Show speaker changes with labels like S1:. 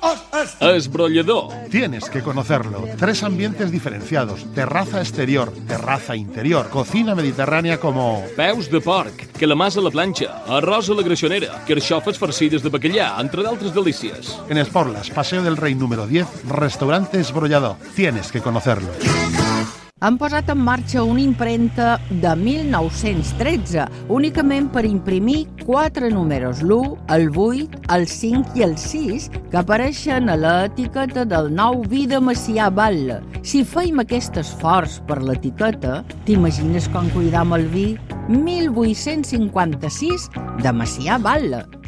S1: Esbrollador.
S2: Tienes que conocerlo. 3 ambientes diferenciados. Terraza exterior, terraza interior, cocina mediterránea como...
S1: Peus de porc, calamars a la planxa, arròs a la greixonera, carxofes farcides de bacallà, entre d'altres delícies.
S2: En Esporlas, Paseo del Rey número 10, restaurante Esbrollador. Tienes que conocerlo.
S3: Han posat en marxa una imprenta de 1913, únicament per imprimir 4 números, l'1, el 8, el 5 i el 6, que apareixen a l'etiqueta del nou vi de Macià Batlle. Si feim aquest esforç per l'etiqueta, t'imagines com cuidam el vi 1856 de Macià Batlle.